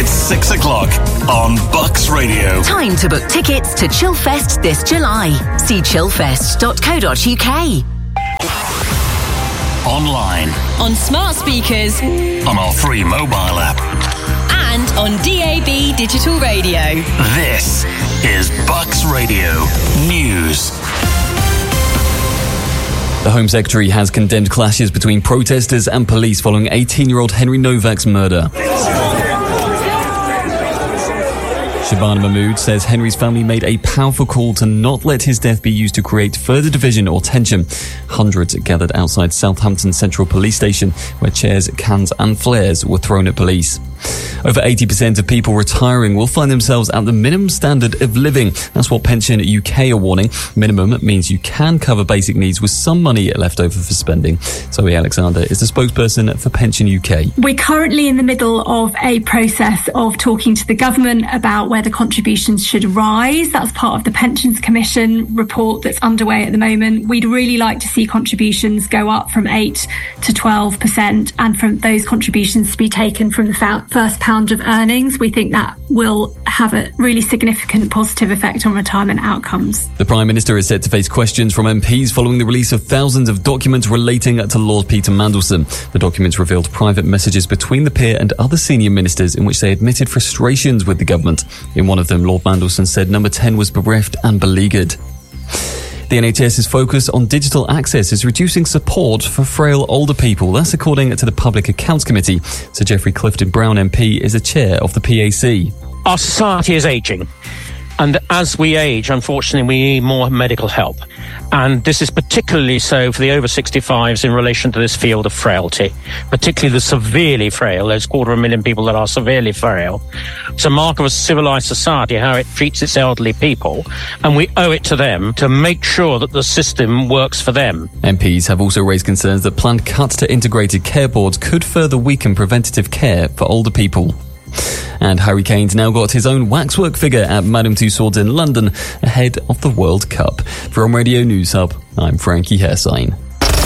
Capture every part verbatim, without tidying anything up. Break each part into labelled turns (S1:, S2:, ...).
S1: It's six o'clock on Bucks Radio.
S2: Time to book tickets to Chillfest this July. See chillfest dot co dot uk.
S1: Online.
S3: On smart speakers.
S1: On our free mobile app.
S3: And on D A B digital radio.
S1: This is Bucks Radio News.
S4: The Home Secretary has condemned clashes between protesters and police following eighteen-year-old Henry Novak's murder. Shabana Mahmood says Henry's family made a powerful call to not let his death be used to create further division or tension. Hundreds gathered outside Southampton Central Police Station, where chairs, cans and flares were thrown at police. Over eighty percent of people retiring will find themselves at the minimum standard of living. That's what Pension U K are warning. Minimum means you can cover basic needs with some money left over for spending. Zoe Alexander is the spokesperson for Pension U K.
S5: We're currently in the middle of a process of talking to the government about whether contributions should rise. That's part of the Pensions Commission report that's underway at the moment. We'd really like to see contributions go up from eight to twelve percent and from those contributions to be taken from the first pound of earnings. We think that will have a really significant positive effect on retirement outcomes.
S4: The Prime Minister is set to face questions from M Ps following the release of thousands of documents relating to Lord Peter Mandelson. The documents revealed private messages between the peer and other senior ministers in which they admitted frustrations with the government. In one of them, Lord Mandelson said Number ten was bereft and beleaguered. The NHS's focus on digital access is reducing support for frail older people. That's according to the Public Accounts Committee. Sir Geoffrey Clifton Brown M P is the chair of the P A C.
S6: Our society is ageing. And as we age, unfortunately, we need more medical help. And this is particularly so for the over sixty-fives in relation to this field of frailty, particularly the severely frail. There's a quarter of a million people that are severely frail. It's a mark of a civilised society, how it treats its elderly people, and we owe it to them to make sure that the system works for them.
S4: M Ps have also raised concerns that planned cuts to integrated care boards could further weaken preventative care for older people. And Harry Kane's now got his own waxwork figure at Madame Tussauds in London ahead of the World Cup. From Radio News Hub, I'm Frankie Hairsign.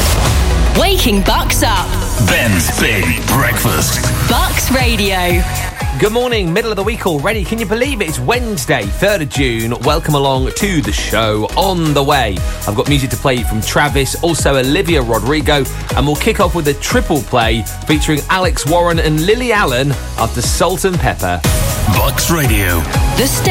S3: Waking Bucks up.
S1: Ben's Big Breakfast.
S3: Bucks Radio.
S7: Good morning, middle of the week already. Can you believe it? It's Wednesday, third of June. Welcome along to the show. On the way, I've got music to play from Travis, also Olivia Rodrigo, and we'll kick off with a triple play featuring Alex Warren and Lily Allen after Salt and Pepper.
S1: Bucks Radio.
S3: The